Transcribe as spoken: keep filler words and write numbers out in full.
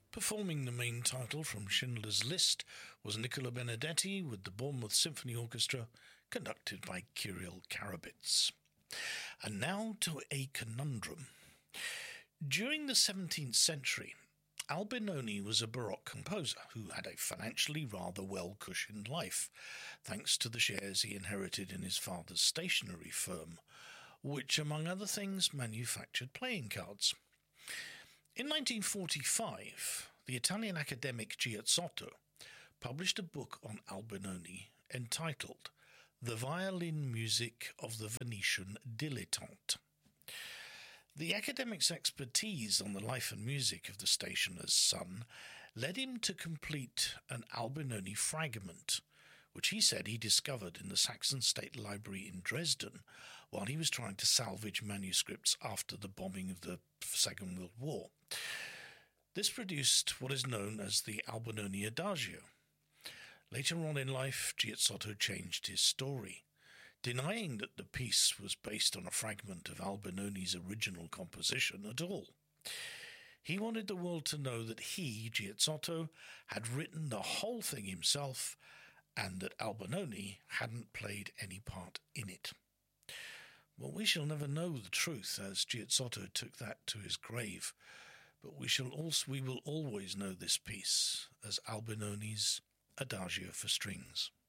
Performing the main title from Schindler's List was Nicola Benedetti with the Bournemouth Symphony Orchestra, conducted by Kirill Karabits. And now to a conundrum. During the seventeenth century, Albinoni was a Baroque composer who had a financially rather well-cushioned life, thanks to the shares he inherited in his father's stationery firm, which, among other things, manufactured playing cards. In nineteen forty-five, the Italian academic Giazzotto published a book on Albinoni entitled The Violin Music of the Venetian Dilettante. The academic's expertise on the life and music of the stationer's son led him to complete an Albinoni fragment, which he said he discovered in the Saxon State Library in Dresden while he was trying to salvage manuscripts after the bombing of the Second World War. This produced what is known as the Albinoni Adagio. Later on in life, Giazzotto changed his story, denying that the piece was based on a fragment of Albinoni's original composition at all. He wanted the world to know that he, Giazzotto, had written the whole thing himself and that Albinoni hadn't played any part in it. Well, we shall never know the truth, as Giazzotto took that to his grave, but we shall also we will always know this piece as Albinoni's Adagio for Strings.